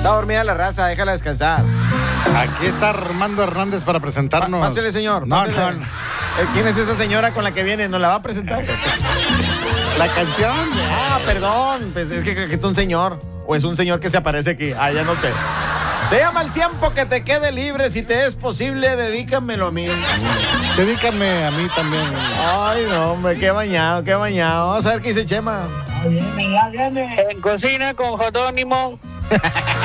Está dormida la raza, déjala descansar. Aquí está Armando Hernández para presentarnos. Pásele, señor. Pásele. No. ¿Quién es esa señora con la que viene? ¿Nos la va a presentar? La canción. Ah, perdón. Pues es que es un señor. O es un señor que se aparece aquí. Ah, ya no sé. Se llama El tiempo que te quede libre. Si te es posible, dedícamelo a mí. Dedícame a mí también. Ay, no, hombre, qué bañado, qué bañado. Vamos a ver qué dice Chema. Ya viene. En cocina con Jotónimo.